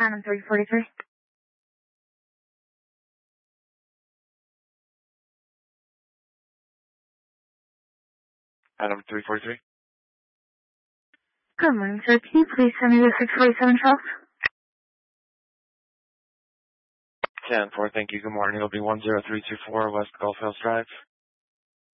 Adam 343. Adam 343. Good morning, sir. Can you please send me the 647 truck? 10-4, thank you. Good morning. It'll be 10324 West Gulf Hills Drive.